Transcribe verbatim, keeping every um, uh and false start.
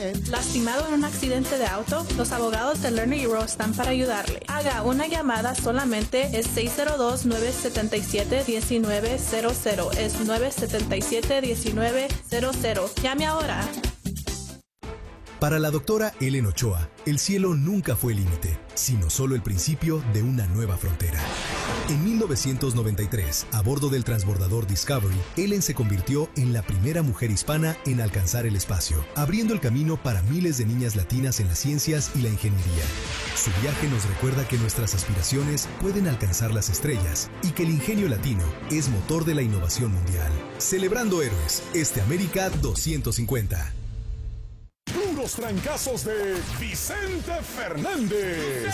¿Lastimado en un accidente de auto? Los abogados de Lerner y Rowe están para ayudarle. Haga una llamada solamente, es seis cero dos, nueve siete siete, uno nueve cero cero. Es nueve siete siete, uno nueve cero cero. Llame ahora. Para la doctora Ellen Ochoa, el cielo nunca fue el límite, sino solo el principio de una nueva frontera. En mil novecientos noventa y tres, a bordo del transbordador Discovery, Ellen se convirtió en la primera mujer hispana en alcanzar el espacio, abriendo el camino para miles de niñas latinas en las ciencias y la ingeniería. Su viaje nos recuerda que nuestras aspiraciones pueden alcanzar las estrellas y que el ingenio latino es motor de la innovación mundial. Celebrando héroes, este América doscientos cincuenta. Los trancazos de Vicente Fernández.